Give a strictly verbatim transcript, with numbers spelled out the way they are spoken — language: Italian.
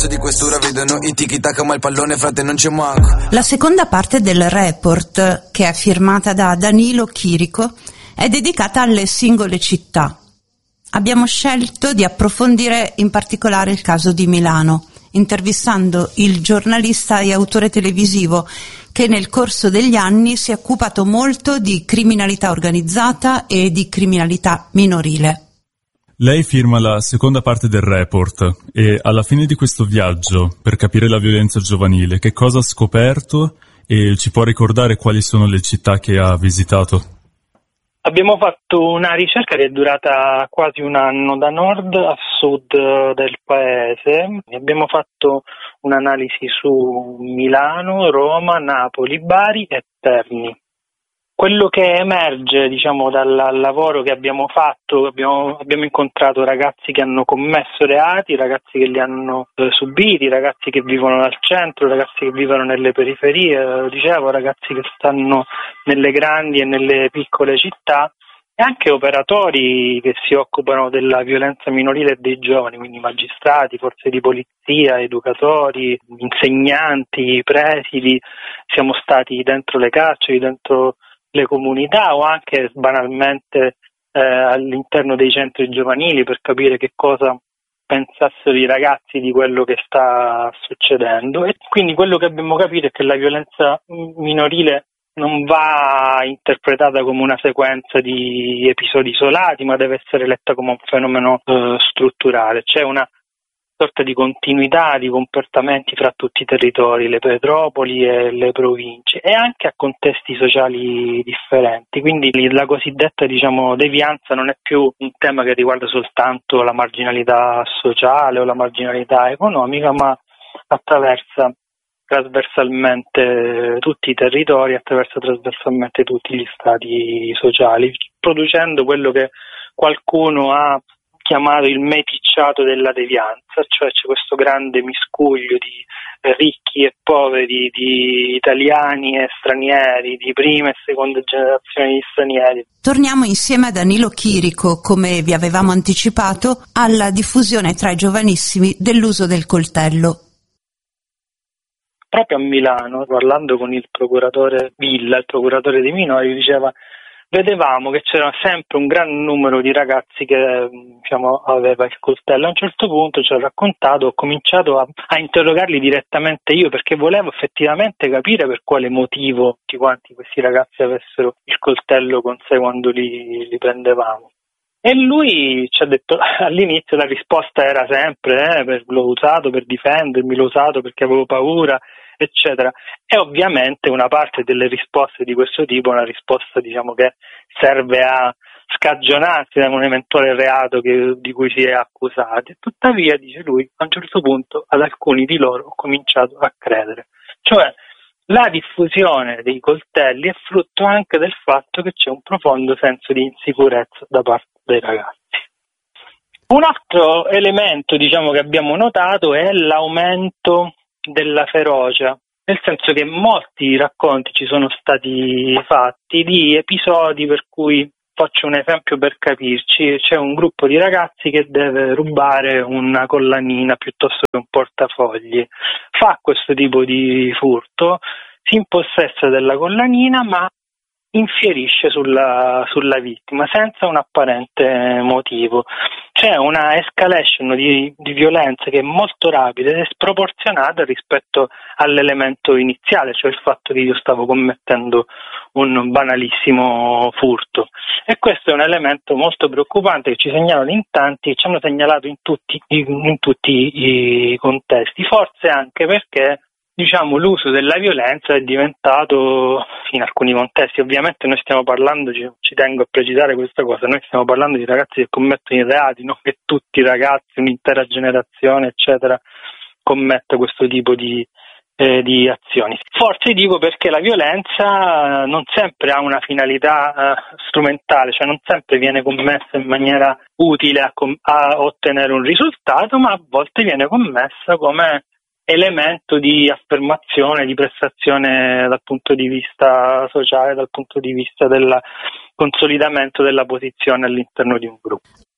Di questura vedono i tiki-taka ma il pallone frate non c'è manco. La seconda parte del report, che è firmata da Danilo Chirico, è dedicata alle singole città. Abbiamo scelto di approfondire in particolare il caso di Milano, intervistando il giornalista e autore televisivo che nel corso degli anni si è occupato molto di criminalità organizzata e di criminalità minorile. Lei firma la seconda parte del report e alla fine di questo viaggio, per capire la violenza giovanile, che cosa ha scoperto e ci può ricordare quali sono le città che ha visitato? Abbiamo fatto una ricerca che è durata quasi un anno da nord a sud del paese. Abbiamo fatto un'analisi su Milano, Roma, Napoli, Bari e Terni. Quello che emerge, diciamo, dal lavoro che abbiamo fatto, abbiamo, abbiamo incontrato ragazzi che hanno commesso reati, ragazzi che li hanno eh, subiti, ragazzi che vivono al centro, ragazzi che vivono nelle periferie, eh, dicevo, ragazzi che stanno nelle grandi e nelle piccole città, e anche operatori che si occupano della violenza minorile dei giovani, quindi magistrati, forze di polizia, educatori, insegnanti, presidi. Siamo stati dentro le carceri, dentro le comunità o anche banalmente eh, all'interno dei centri giovanili per capire che cosa pensassero i ragazzi di quello che sta succedendo. E quindi quello che abbiamo capito è che la violenza minorile non va interpretata come una sequenza di episodi isolati, ma deve essere letta come un fenomeno eh, strutturale. C'è una sorta di continuità di comportamenti fra tutti i territori, le metropoli e le province, e anche a contesti sociali differenti. Quindi la cosiddetta, diciamo, devianza non è più un tema che riguarda soltanto la marginalità sociale o la marginalità economica, ma attraversa trasversalmente tutti i territori, attraversa trasversalmente tutti gli stati sociali, producendo quello che qualcuno ha chiamato il meticciato della devianza, cioè c'è questo grande miscuglio di ricchi e poveri, di italiani e stranieri, di prima e seconda generazione di stranieri. Torniamo insieme a Danilo Chirico, come vi avevamo anticipato, alla diffusione tra i giovanissimi dell'uso del coltello. Proprio a Milano, parlando con il procuratore Villa, il procuratore dei minori, diceva: vedevamo che c'era sempre un gran numero di ragazzi che, diciamo, aveva il coltello. A un certo punto ci ha raccontato, ho cominciato a, a interrogarli direttamente io, perché volevo effettivamente capire per quale motivo tutti quanti questi ragazzi avessero il coltello con sé quando li, li prendevamo. E lui ci ha detto, all'inizio la risposta era sempre eh, per, l'ho usato per difendermi, l'ho usato perché avevo paura, eccetera. E ovviamente una parte delle risposte di questo tipo è una risposta, diciamo, che serve a scagionarsi da un eventuale reato che, di cui si è accusati. Tuttavia, dice lui, a un certo punto ad alcuni di loro ho cominciato a credere. Cioè, la diffusione dei coltelli è frutto anche del fatto che c'è un profondo senso di insicurezza da parte dei ragazzi. Un altro elemento, diciamo, che abbiamo notato è l'aumento della ferocia, nel senso che molti racconti ci sono stati fatti di episodi per cui, faccio un esempio per capirci, c'è un gruppo di ragazzi che deve rubare una collanina piuttosto che un portafogli, fa questo tipo di furto, si impossessa della collanina ma infierisce sulla, sulla vittima senza un apparente motivo. C'è una escalation di, di violenza che è molto rapida e sproporzionata rispetto all'elemento iniziale, cioè il fatto che io stavo commettendo un banalissimo furto. E questo è un elemento molto preoccupante che ci segnalano in tanti, ci hanno segnalato in tutti, in tutti i contesti, forse anche perché, diciamo, l'uso della violenza è diventato, in alcuni contesti, ovviamente noi stiamo parlando, ci, ci tengo a precisare questa cosa, noi stiamo parlando di ragazzi che commettono i reati, non che tutti i ragazzi, un'intera generazione, eccetera, commetta questo tipo di, eh, di azioni. Forse dico perché la violenza non sempre ha una finalità eh, strumentale, cioè non sempre viene commessa in maniera utile a, com- a ottenere un risultato, ma a volte viene commessa come elemento di affermazione, di prestazione dal punto di vista sociale, dal punto di vista del consolidamento della posizione all'interno di un gruppo.